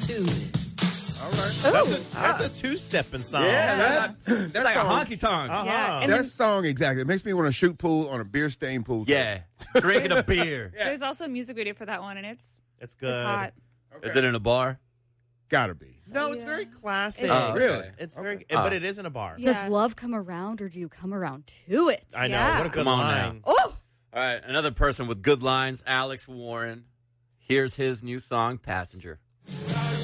tune. All right. That's a two-stepping song. Yeah, That that's like a song- honky tonk. Yeah, and That then song, exactly. It makes me want to shoot pool on a beer-stained pool. Yeah. Drinking a beer. there's also a music video for that one, and it's good. hot. Is it in a bar? Gotta be. No, it's very classic. Oh, really? It's very, Oh. but it is in a bar. Yeah. Does love come around, or do you come around to it? I know. Yeah. What a good Come on line. Oh, All right, another person with good lines, Alex Warren. Here's his new song, Passenger.